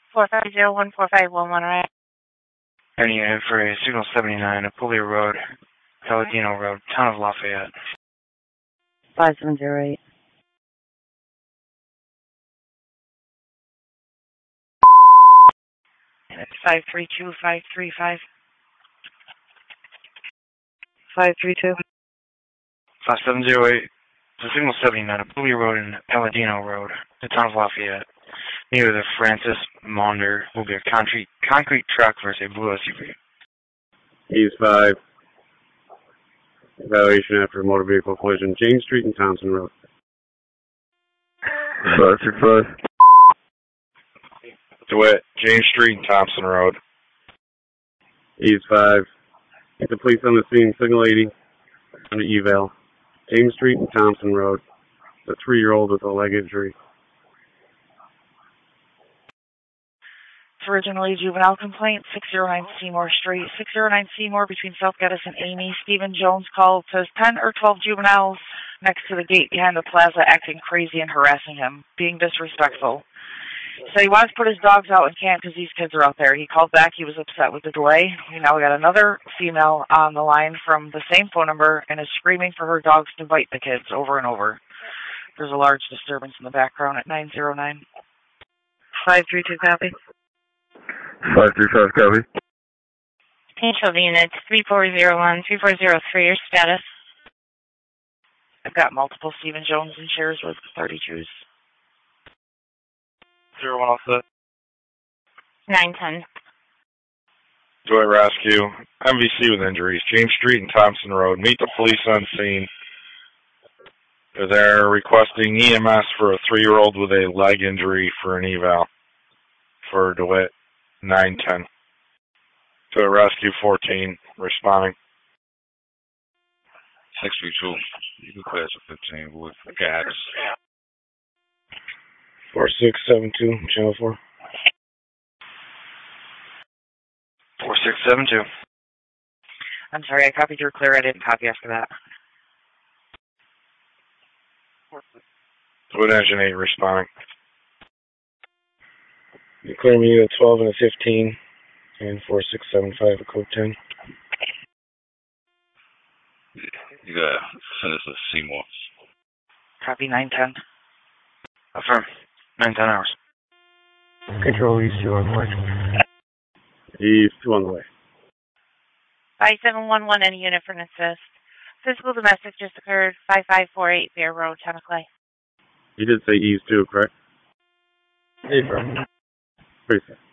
450-14511, right? Any unit for a Signal 79, Apulia Road, Palladino Road, Town of Lafayette. 5708. And it's 532-535. 532. 5708. The Signal 79, Apulia Road and Palladino Road, the Town of Lafayette. Near the Francis Maunder will be a concrete truck versus a blue SUV. East 5. Evaluation after a motor vehicle collision, James Street and Thompson Road. 535. DeWitt, James Street and Thompson Road. East 5. Get the police on the scene, signal 80 on the eval. James Street and Thompson Road. A 3-year-old with a leg injury. Originally juvenile complaint, 609 Seymour Street. 609 Seymour between South Geddes and Amy. Stephen Jones called, says 10 or 12 juveniles next to the gate behind the plaza acting crazy and harassing him, being disrespectful. So he wants to put his dogs out and can't because these kids are out there. He called back. He was upset with the delay. We now got another female on the line from the same phone number and is screaming for her dogs to bite the kids over and over. There's a large disturbance in the background at 909. 532 copy. 535 copy. Potential units 3401, 3403, your status. I've got multiple Stephen Jones and shares with 32s. 0107. 910. DeWitt Rescue, MVC with injuries, James Street and Thompson Road. Meet the police on scene. They're requesting EMS for a 3-year-old with a leg injury for an eval for DeWitt. 910. To Rescue 14, responding. 632. You can class a 15 with cats. 4672, channel 4. 4672. I'm sorry, I copied your clear. I didn't copy after that. DeWitt Engine 8, responding. You clear me at 12 and a 15, and 4675 a code 10. You gotta send us a Seymour. Copy 910. Affirm. 910 hours. Control East 2 on the way. East 2 on the way. 5711, any unit for an assist. Physical domestic just occurred, 5548 Bear Road, Town of Clay. You did say East 2, correct? Affirm. Pretty fair.